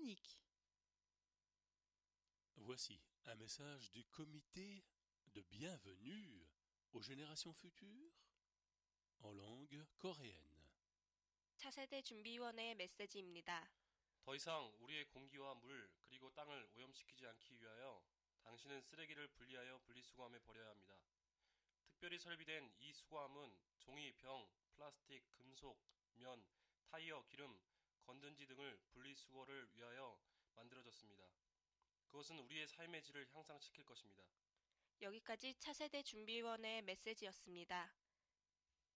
unique. Voici un message du comité de bienvenue aux générations futures en langue coréenne. 차세대 준비위원회의 메시지입니다. 더 이상 우리의 공기와 물 그리고 땅을 오염시키지 않기 위하여 당신은 쓰레기를 분리하여 분리수거함에 버려야 합니다. 특별히 설비된 이 수거함은 종이, 병, 플라스틱, 금속, 면, 타이어, 기름, 건전지 등을 분리수거를 위하여 만들어졌습니다. 그것은 우리의 삶의 질을 향상시킬 것입니다. 여기까지 차세대 준비위원회의 메시지였습니다.